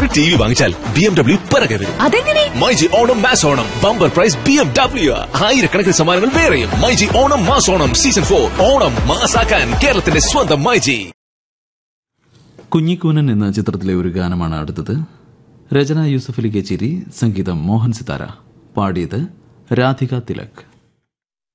ഒരു ടിവി വാങ്ങിച്ചാൽ BMW പിറകെ വരും. അതെങ്ങനെ? MyG Onam mass Onam bumper prize BMW. ആയിരക്കണക്കിന് സമ്മാനങ്ങൾ വേറെയും. മൈജി ഓണം മാസ് ഓണം സീസൺ 4 ഓണം മാസാക്കാൻ കേരളത്തിന്റെ സ്വന്തം മൈജി. കുഞ്ഞിക്കൂനൻ എന്ന ചിത്രത്തിലെ ഒരു ഗാനമാണ് അടുത്തത്. രചന യൂസഫ് അലി കേച്ചേരി, സംഗീതം മോഹൻ സിതാര, പാടിയത് രാധിക തിലക്.